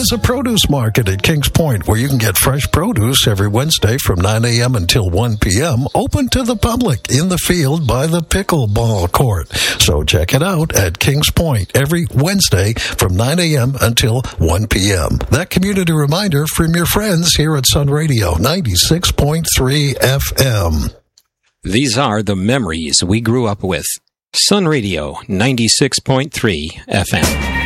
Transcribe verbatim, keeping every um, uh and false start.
There's a produce market at Kings Point where you can get fresh produce every Wednesday from nine a.m. until one p.m. open to the public in the field by the pickleball court. So check it out at Kings Point every Wednesday from nine a.m. until one p.m. That community reminder from your friends here at Sun Radio ninety-six point three F M. These are the memories we grew up with. Sun Radio ninety-six point three F M.